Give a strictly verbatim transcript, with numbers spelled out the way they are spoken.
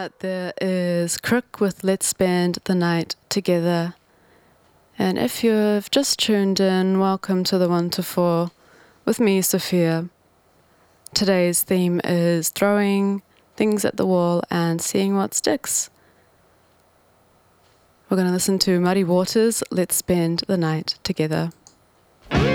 that there is Crook with Let's Spend the Night Together. And if you've just tuned in, welcome to the one to four with me, Sophia. Today's theme is throwing things at the wall and seeing what sticks. We're going to listen to Muddy Waters, Let's Spend the Night Together.